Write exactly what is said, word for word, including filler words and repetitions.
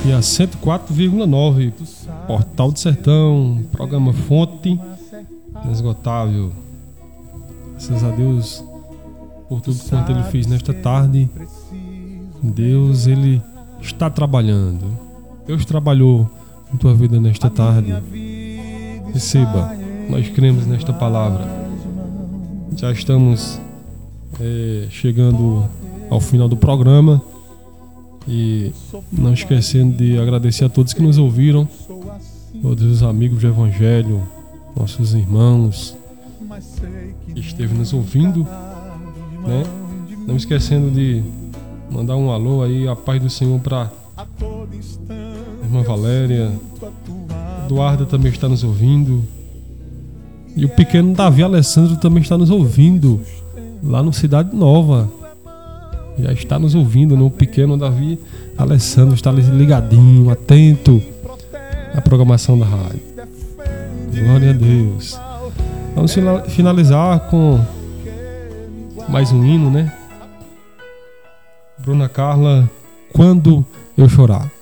E a cento e quatro vírgula nove, Portal do Sertão, programa Fonte Inesgotável. Graças a Deus por tudo quanto Ele fez nesta tarde. Deus, Ele está trabalhando. Deus trabalhou em tua vida nesta tarde. Receba, nós cremos nesta palavra. Já estamos é, chegando ao final do programa. E não esquecendo de agradecer a todos que nos ouviram, todos os amigos do Evangelho, nossos irmãos que esteve nos ouvindo, né? Não esquecendo de mandar um alô aí, a paz do Senhor para a irmã Valéria. Eduarda também está nos ouvindo. E o pequeno Davi Alessandro também está nos ouvindo lá no Cidade Nova. Já está nos ouvindo, né? O pequeno Davi Alessandro está ligadinho, atento à programação da rádio. Glória a Deus. Vamos finalizar com mais um hino, né? Bruna Carla, Quando Eu Chorar.